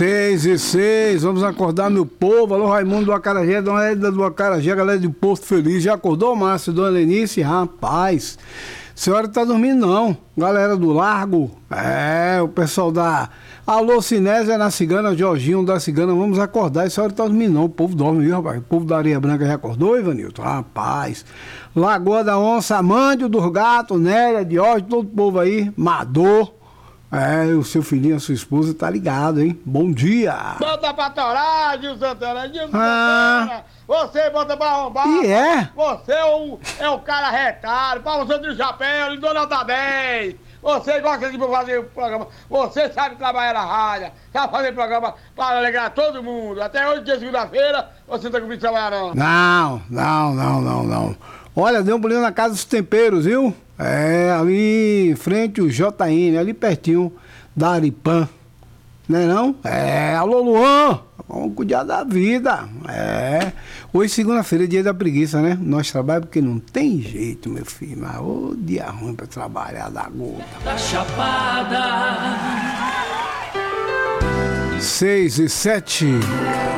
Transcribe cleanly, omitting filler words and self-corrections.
6h06, vamos acordar meu povo. Alô, Raimundo do Acarajé, Dona Edda do Acarajé, galera de Porto Feliz. Já acordou, Márcio, Dona Lenice? Rapaz, a senhora tá dormindo não. Galera do Largo, o pessoal da... Alô, Cinésia na Cigana, Jorginho da Cigana, vamos acordar. A senhora tá dormindo não, o povo dorme, viu, rapaz? O povo da Areia Branca já acordou, Ivanilton? Rapaz, Lagoa da Onça, Amândio dos Gatos, Nélia, Diógenes, todo o povo aí, Mador. O seu filhinho, a sua esposa, tá ligado, hein? Bom dia! Bota pra torar, Gil Santana, Santana! Você bota pra arrombar! E é? Você é o cara retado, Paulo Santos de Chapéu, Lindor nota 10! Você gosta de fazer o programa, você sabe trabalhar na rádio, sabe fazer programa para alegrar todo mundo. Até hoje, dia de segunda-feira, você não tá comigo trabalhar não. Não. Olha, deu um pulinho na Casa dos Temperos, viu? Ali em frente o JN, ali pertinho da Aripã. Né não? Alô Luan, vamos cuidar da vida. Hoje segunda-feira é dia da preguiça, né? Nós trabalhamos porque não tem jeito, meu filho. Mas ô dia ruim pra trabalhar da gota. Da Chapada. 6h07.